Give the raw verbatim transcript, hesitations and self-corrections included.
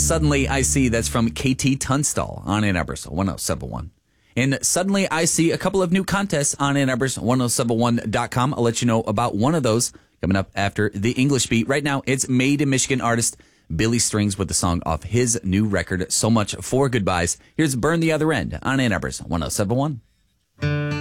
Suddenly I See. That's from K T Tunstall on Ann Arbor's one oh seven one. And Suddenly I See a couple of new contests on Ann Arbor's ten seventy-one dot com. I'll let you know about one of those coming up after the English beat. Right now, it's Made in Michigan artist Billy Strings with the song off his new record, So Much for Goodbyes. Here's Burn the Other End on Ann Arbor's ten seventy-one.